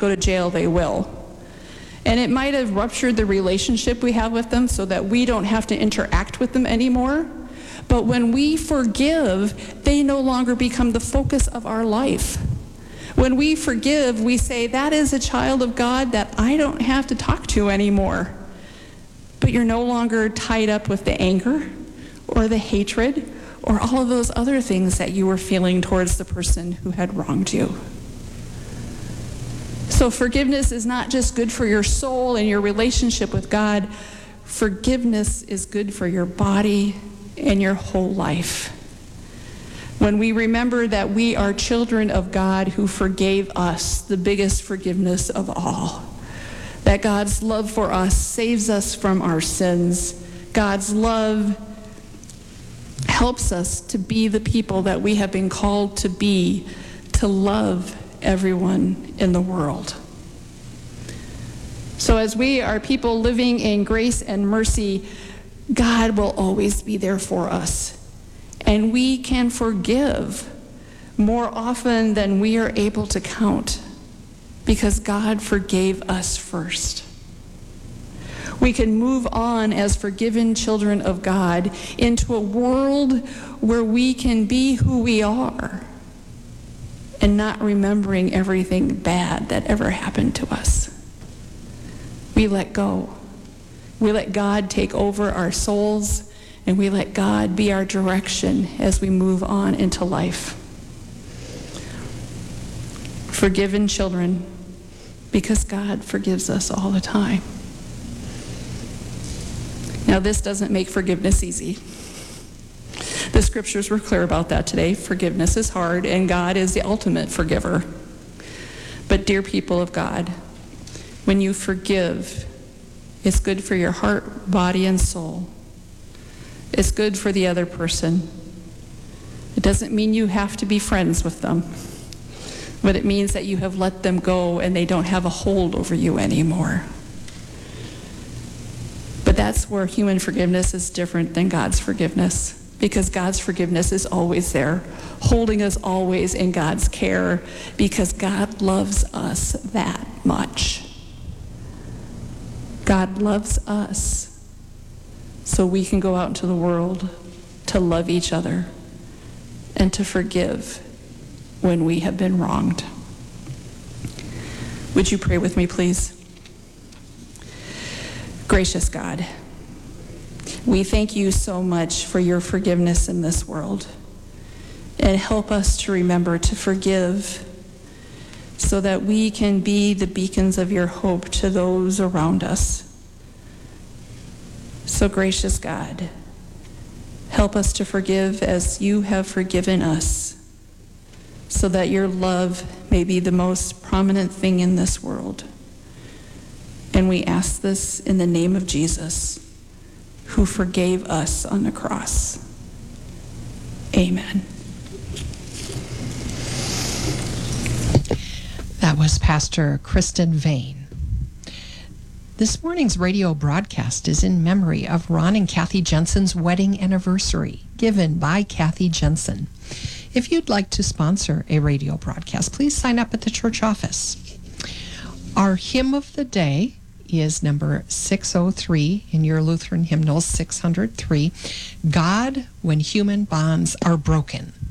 go to jail, they will. And it might have ruptured the relationship we have with them so that we don't have to interact with them anymore. But when we forgive, they no longer become the focus of our life. When we forgive, we say, that is a child of God that I don't have to talk to anymore. But you're no longer tied up with the anger or the hatred or all of those other things that you were feeling towards the person who had wronged you. So forgiveness is not just good for your soul and your relationship with God. Forgiveness is good for your body and your whole life. When we remember that we are children of God who forgave us, the biggest forgiveness of all, that God's love for us saves us from our sins. God's love helps us to be the people that we have been called to be, to love everyone in the world. So as we are people living in grace and mercy, God will always be there for us. And we can forgive more often than we are able to count because God forgave us first. We can move on as forgiven children of God into a world where we can be who we are and not remembering everything bad that ever happened to us. We let go. We let God take over our souls, and we let God be our direction as we move on into life. Forgiven children, because God forgives us all the time. Now, this doesn't make forgiveness easy. The scriptures were clear about that today. Forgiveness is hard, and God is the ultimate forgiver. But dear people of God, when you forgive, it's good for your heart, body, and soul. It's good for the other person. It doesn't mean you have to be friends with them, but it means that you have let them go and they don't have a hold over you anymore. But that's where human forgiveness is different than God's forgiveness, because God's forgiveness is always there, holding us always in God's care, because God loves us that much. God loves us so we can go out into the world to love each other and to forgive when we have been wronged. Would you pray with me, please? Gracious God, we thank you so much for your forgiveness in this world, and help us to remember to forgive so that we can be the beacons of your hope to those around us. So gracious God, help us to forgive as you have forgiven us, so that your love may be the most prominent thing in this world. And we ask this in the name of Jesus, who forgave us on the cross. Amen. That was Pastor Kristen Vane. This morning's radio broadcast is in memory of Ron and Kathy Jensen's wedding anniversary, given by Kathy Jensen. If you'd like to sponsor a radio broadcast, please sign up at the church office. Our hymn of the day is number 603 in your Lutheran hymnals, 603, God When Human Bonds Are Broken.